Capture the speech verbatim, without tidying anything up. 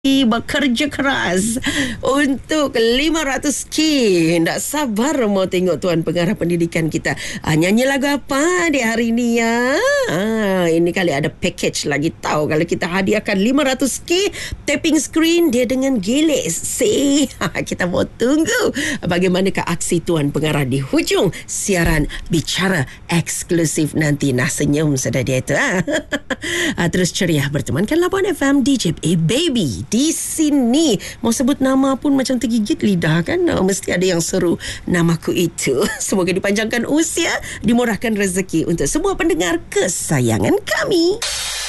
bekerja keras untuk lima ratus K. Tak sabar mau tengok Tuan Pengarah Pendidikan kita. Ah, nyanyi lagu apa di hari ni ya? Ah, ini kali ada package lagi tahu. Kalau kita hadiahkan lima ratus K tapping screen dia dengan Giles. See, kita mau tunggu bagaimanakah aksi Tuan Pengarah di hujung siaran bicara eksklusif nanti. Nah, senyum sudah dia tu. Ah. ah, terus ceria bertemankan Labuan F M D J A Baby di sini. Mau sebut nama pun macam tergigit lidah kan. Oh, mesti ada yang seru namaku itu. Semoga dipanjangkan usia, dimurahkan rezeki untuk semua pendengar kesayangan kami.